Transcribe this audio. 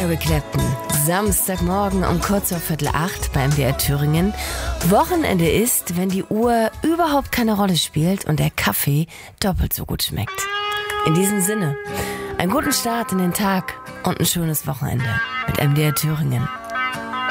Eric Clapton. Samstagmorgen um kurz vor 7:45 bei MDR Thüringen. Wochenende ist, wenn die Uhr überhaupt keine Rolle spielt und der Kaffee doppelt so gut schmeckt. In diesem Sinne, einen guten Start in den Tag und ein schönes Wochenende mit MDR Thüringen.